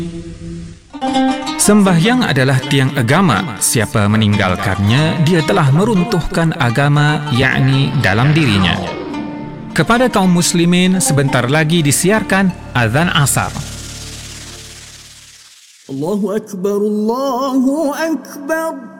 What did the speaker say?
Sembahyang adalah tiang agama. Siapa meninggalkannya, dia telah meruntuhkan agama, yakni dalam dirinya. Kepada kaum muslimin, sebentar lagi disiarkan azan asar. Allahu Akbar, Allahu Akbar.